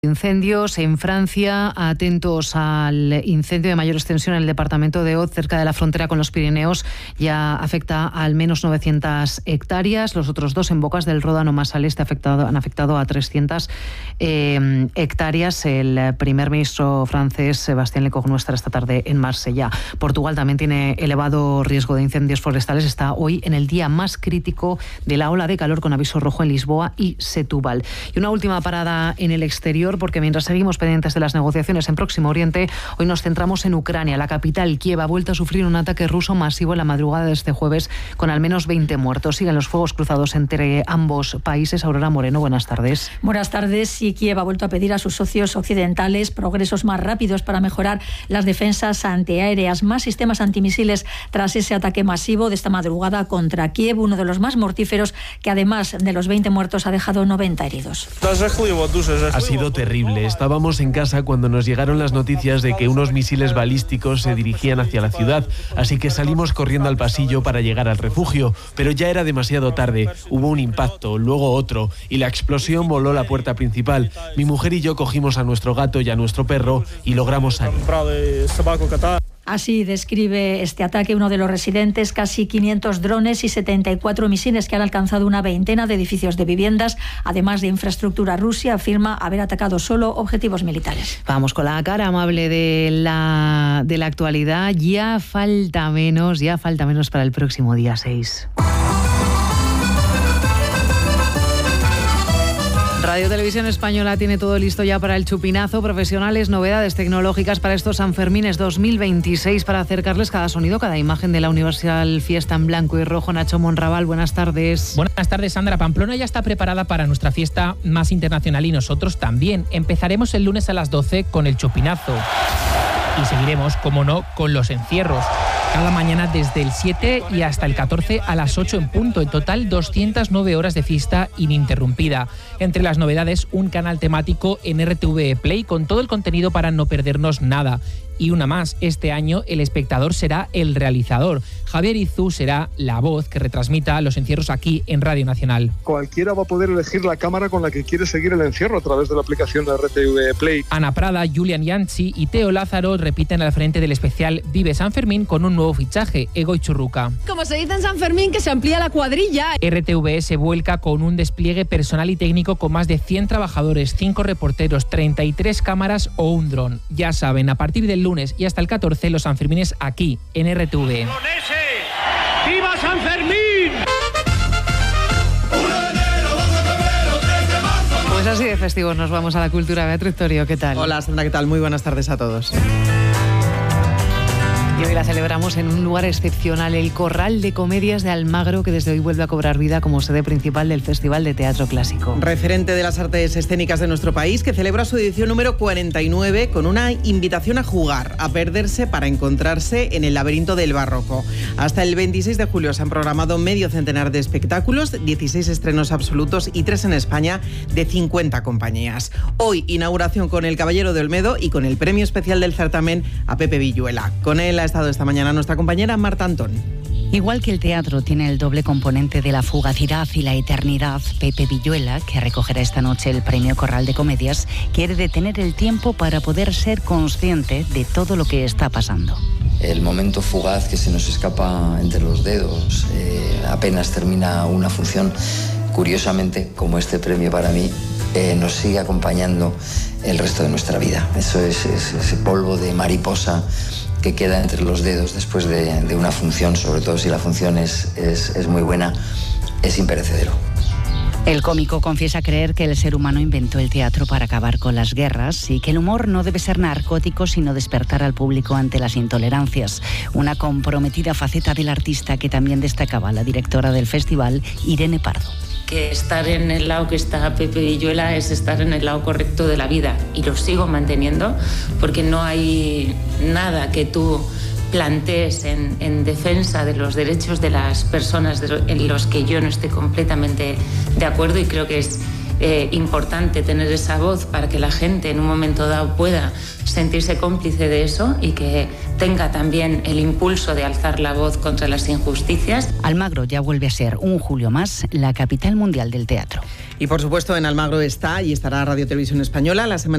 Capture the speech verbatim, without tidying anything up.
Incendios en Francia, atentos al incendio de mayor extensión en el departamento de Aude, cerca de la frontera con los Pirineos. Ya afecta a al menos novecientas hectáreas. Los otros dos en Bocas del Ródano más al este afectado, han afectado a trescientas eh, hectáreas. El primer ministro francés, Sébastien Lecornu, estará esta tarde en Marsella. Portugal también tiene elevado riesgo de incendios forestales. Está hoy en el día más crítico de la ola de calor, con aviso rojo en Lisboa y Setúbal. Y una última parada en el exterior, porque mientras seguimos pendientes de las negociaciones en Próximo Oriente, hoy nos centramos en Ucrania. La capital, Kiev, ha vuelto a sufrir un ataque ruso masivo en la madrugada de este jueves, con al menos veinte muertos. Siguen los fuegos cruzados entre ambos países. Aurora Moreno, buenas tardes. Buenas tardes. Y Kiev ha vuelto a pedir a sus socios occidentales progresos más rápidos para mejorar las defensas antiaéreas, más sistemas antimisiles tras ese ataque masivo de esta madrugada contra Kiev, uno de los más mortíferos, que además de los veinte muertos ha dejado noventa heridos. Ha sido terrible. Estábamos en casa cuando nos llegaron las noticias de que unos misiles balísticos se dirigían hacia la ciudad, así que salimos corriendo al pasillo para llegar al refugio, pero ya era demasiado tarde. Hubo un impacto, luego otro, y la explosión voló la puerta principal. Mi mujer y yo cogimos a nuestro gato y a nuestro perro y logramos salir. Así describe este ataque uno de los residentes. Casi quinientos drones y setenta y cuatro misiles que han alcanzado una veintena de edificios de viviendas, además de infraestructura. Rusia afirma haber atacado solo objetivos militares. Vamos con la cara amable de la, de la actualidad. Ya falta menos, ya falta menos para el próximo día seis. Radio Televisión Española tiene todo listo ya para el chupinazo. Profesionales, novedades tecnológicas para estos Sanfermines dos mil veintiséis, para acercarles cada sonido, cada imagen de la Universal Fiesta en blanco y rojo. Nacho Monraval, buenas tardes. Buenas tardes, Sandra. Pamplona ya está preparada para nuestra fiesta más internacional y nosotros también. Empezaremos el lunes a las doce con el chupinazo. Y seguiremos, como no, con los encierros. Cada mañana desde el siete y hasta el catorce a las ocho en punto. En total, doscientas nueve horas de fiesta ininterrumpida. Entre las novedades, un canal temático en R T V Play con todo el contenido para no perdernos nada. Y una más, este año el espectador será el realizador. Javier Izú será la voz que retransmita los encierros aquí en Radio Nacional. Cualquiera va a poder elegir la cámara con la que quiere seguir el encierro a través de la aplicación de R T V Play. Ana Prada, Julian Yanchi y Teo Lázaro repiten al frente del especial Vive San Fermín con un nuevo fichaje, Ego y Churruca. Como se dice en San Fermín, que se amplía la cuadrilla. R T V se vuelca con un despliegue personal y técnico con más de cien trabajadores, cinco reporteros, treinta y tres cámaras o un dron. Ya saben, a partir del lunes y hasta el catorce, los Sanfermines aquí, en R T V. ¡Con ese! ¡Viva San Fermín! Pues así de festivos nos vamos a la cultura. Beatriz Torio, ¿qué tal? Hola, Sandra, ¿qué tal? Muy buenas tardes a todos. Y hoy la celebramos en un lugar excepcional, el Corral de Comedias de Almagro, que desde hoy vuelve a cobrar vida como sede principal del Festival de Teatro Clásico. Referente de las artes escénicas de nuestro país, que celebra su edición número cuarenta y nueve con una invitación a jugar, a perderse para encontrarse en el laberinto del barroco. Hasta el veintiséis de julio se han programado medio centenar de espectáculos, dieciséis estrenos absolutos y tres en España, de cincuenta compañías. Hoy, inauguración con El Caballero de Olmedo y con el premio especial del certamen a Pepe Villuela. Con él ha estado esta mañana nuestra compañera Marta Antón. Igual que el teatro tiene el doble componente de la fugacidad y la eternidad, Pepe Villuela, que recogerá esta noche el premio Corral de Comedias, quiere detener el tiempo para poder ser consciente de todo lo que está pasando. El momento fugaz que se nos escapa entre los dedos, eh, apenas termina una función, curiosamente, como este premio para mí, eh, nos sigue acompañando el resto de nuestra vida. Eso es, es ese polvo de mariposa que queda entre los dedos después de, de una función, sobre todo si la función es, es, es muy buena, es imperecedero. El cómico confiesa creer que el ser humano inventó el teatro para acabar con las guerras y que el humor no debe ser narcótico, sino despertar al público ante las intolerancias. Una comprometida faceta del artista que también destacaba la directora del festival, Irene Pardo. Que estar en el lado que está Pepe Villuela es estar en el lado correcto de la vida, y lo sigo manteniendo porque no hay nada que tú plantees en, en defensa de los derechos de las personas de lo, en los que yo no esté completamente de acuerdo, y creo que es eh, importante tener esa voz para que la gente en un momento dado pueda sentirse cómplice de eso y que tenga también el impulso de alzar la voz contra las injusticias. Almagro ya vuelve a ser un julio más la capital mundial del teatro. Y por supuesto en Almagro está y estará Radio Televisión Española la semana